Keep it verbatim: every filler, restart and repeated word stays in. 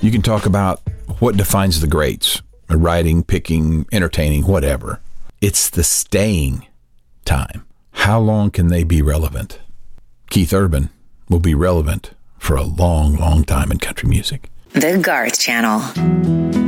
You can talk about what defines the greats, writing, picking, entertaining, whatever. It's the staying time. How long can they be relevant? Keith Urban will be relevant for a long, long time in country music. The Garth Channel.